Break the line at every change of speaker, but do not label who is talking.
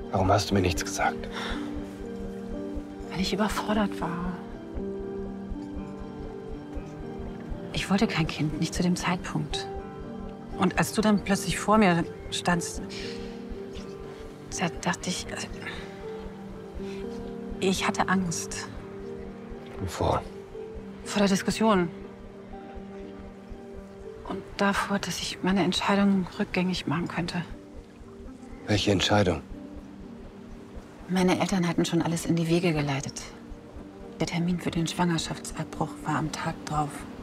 Warum hast du mir nichts gesagt?
Weil ich überfordert war. Ich wollte kein Kind, nicht zu dem Zeitpunkt. Und als du dann plötzlich vor mir standst, da dachte ich, ich hatte Angst.
Wovor?
Vor der Diskussion. Und davor, dass ich meine Entscheidung rückgängig machen könnte.
Welche Entscheidung?
Meine Eltern hatten schon alles in die Wege geleitet. Der Termin für den Schwangerschaftsabbruch war am Tag drauf.